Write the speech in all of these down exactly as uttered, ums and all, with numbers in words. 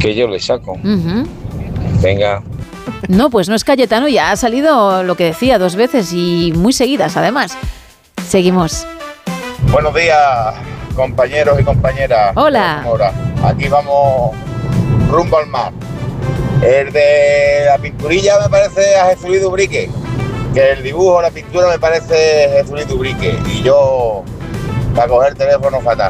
que yo le saco. Uh-huh. Venga. No, pues no es Cayetano, ya ha salido lo que decía dos veces y muy seguidas además. Seguimos. Buenos días, compañeros y compañeras. Hola. Aquí vamos rumbo al mar. El de la pinturilla me parece a Jesús Dubrique, que el dibujo, la pintura me parece Jesús Dubrique, y yo para coger el teléfono fatal.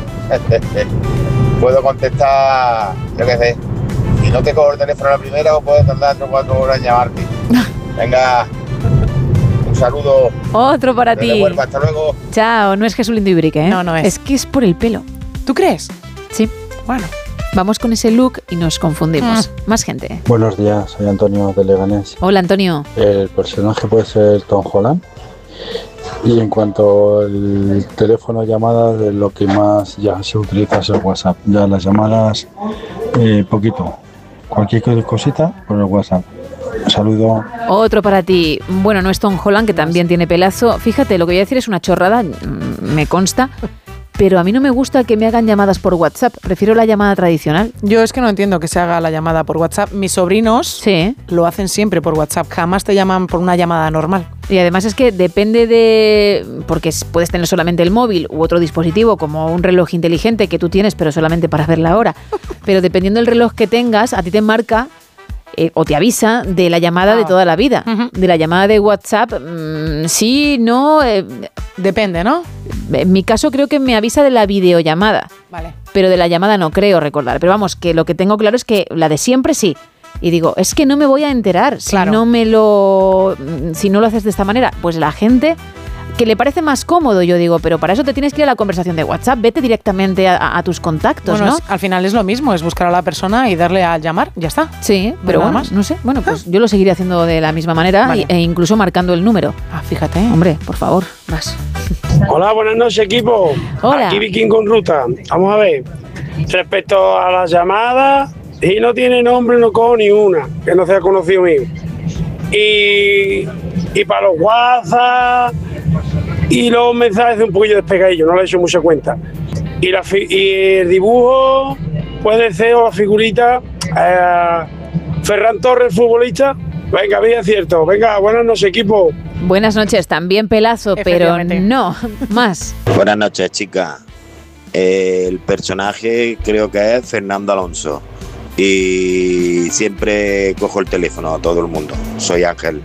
Puedo contestar, yo qué sé, si no te cojo el teléfono a la primera o puedo tardar tres o cuatro horas en llamarte. Venga, un saludo. Otro para ti. Huelva, hasta luego. Chao, no es Jesús Lindo Ibrique, ¿eh? No, no es. Es que es por el pelo. ¿Tú crees? Sí. Bueno. Vamos con ese look y nos confundimos. Mm. Más gente. Buenos días, soy Antonio de Leganés. Hola, Antonio. El personaje puede ser Tom Holland. Y en cuanto al teléfono llamadas, de lo que más ya se utiliza es el WhatsApp. Ya las llamadas, eh, poquito. Cualquier cosita por el WhatsApp. Un saludo. Otro para ti. Bueno, no es Tom Holland, que también tiene pelazo. Fíjate, lo que voy a decir es una chorrada, me consta. Pero a mí no me gusta que me hagan llamadas por WhatsApp. Prefiero la llamada tradicional. Yo es que no entiendo que se haga la llamada por WhatsApp. Mis sobrinos sí. lo hacen siempre por WhatsApp. Jamás te llaman por una llamada normal. Y además es que depende de... Porque puedes tener solamente el móvil u otro dispositivo, como un reloj inteligente que tú tienes, pero solamente para ver la hora. Pero dependiendo del reloj que tengas, a ti te marca... Eh, o te avisa de la llamada oh. de toda la vida. Uh-huh. De la llamada de WhatsApp, mmm, sí, no... Eh, Depende, ¿no? En mi caso creo que me avisa de la videollamada. Vale. Pero de la llamada no creo recordar. Pero vamos, que lo que tengo claro es que la de siempre sí. Y digo, es que no me voy a enterar claro. si no me lo... Si no lo haces de esta manera. Pues la gente... que le parece más cómodo, yo digo, pero para eso te tienes que ir a la conversación de WhatsApp, vete directamente a, a, a tus contactos, bueno, ¿no? Es, al final es lo mismo, es buscar a la persona y darle a llamar, ya está. Sí, no pero bueno, más. no sé, bueno, pues yo lo seguiré haciendo de la misma manera vale. e incluso marcando el número. Ah, fíjate. Hombre, por favor, vas. Hola, buenas noches, equipo. Hola. Aquí Viking con Ruta. Vamos a ver, respecto a las llamadas, y no tiene nombre, no cojo ni una, que no sea conocido mío. Y, y para los WhatsApp... Y los mensajes de un poquillo despegadillo, no le he hecho mucha cuenta. Y, la fi- y el dibujo puede ser, o la figurita, eh, Ferran Torres, futbolista. Venga, bien cierto. Venga, buenas noches, equipo. Buenas noches, también pelazo, pero no, más. Buenas noches, chicas. Eh, el personaje creo que es Fernando Alonso. Y siempre cojo el teléfono a todo el mundo. Soy Ángel.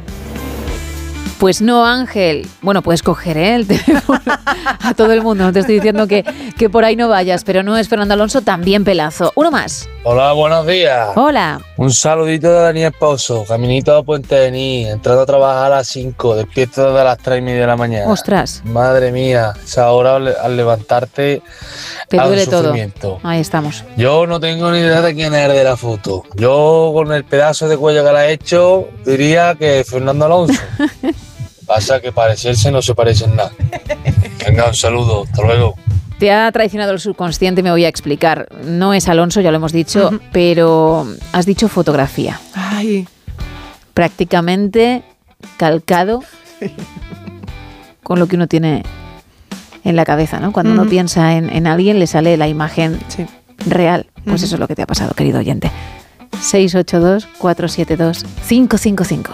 Pues no, Ángel. Bueno, puedes coger ¿eh? el teléfono a todo el mundo. No te estoy diciendo que, que por ahí no vayas, pero no es Fernando Alonso, también pelazo. Uno más. Hola, buenos días. Hola. Un saludito de Daniel Pozo, caminito a Puente de Ní, entrando a trabajar a las cinco, despierto desde las tres y media de la mañana. Ostras. Madre mía, esa hora al, al levantarte te duele todo. Ahí estamos. Yo no tengo ni idea de quién es el de la foto. Yo con el pedazo de cuello que le he hecho, diría que Fernando Alonso. Pasa que parecerse no se parecen nada. Venga, un saludo, hasta luego. Te ha traicionado el subconsciente, me voy a explicar. No es Alonso, ya lo hemos dicho, uh-huh. pero has dicho fotografía. Ay. Prácticamente calcado con lo que uno tiene en la cabeza, ¿no? Cuando uh-huh. uno piensa en, en alguien, le sale la imagen sí. real. Pues uh-huh. eso es lo que te ha pasado, querido oyente. seis ocho dos, cuatro siete dos, cinco cinco cinco.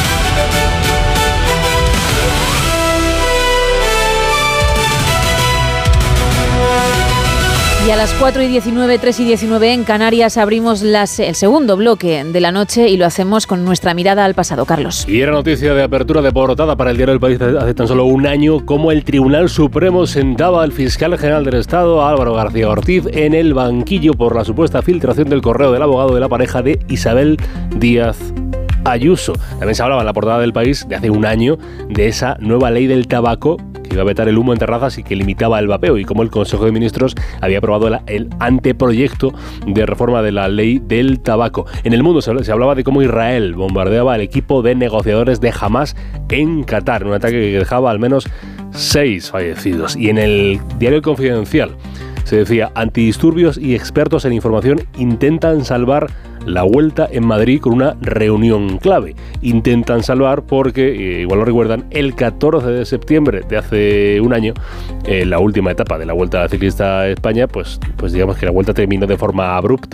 Y a las cuatro y diecinueve, tres y diecinueve en Canarias abrimos las, el segundo bloque de la noche y lo hacemos con nuestra mirada al pasado, Carlos. Y era noticia de apertura de portada para el diario El País hace tan solo un año cómo el Tribunal Supremo sentaba al fiscal general del Estado, Álvaro García Ortiz, en el banquillo por la supuesta filtración del correo del abogado de la pareja de Isabel Díaz Ayuso. También se hablaba en la portada del País de hace un año de esa nueva ley del tabaco que iba a vetar el humo en terrazas y que limitaba el vapeo, y cómo el Consejo de Ministros había aprobado la, el anteproyecto de reforma de la ley del tabaco. En el mundo se, se hablaba de cómo Israel bombardeaba al equipo de negociadores de Hamás en Qatar, un ataque que dejaba al menos seis fallecidos. Y en el diario Confidencial se decía: antidisturbios y expertos en información intentan salvar la Vuelta en Madrid con una reunión clave. Intentan salvar porque, eh, igual lo recuerdan, el catorce de septiembre de hace un año, eh, la última etapa de la Vuelta Ciclista a España, pues, pues digamos que la Vuelta terminó de forma abrupta.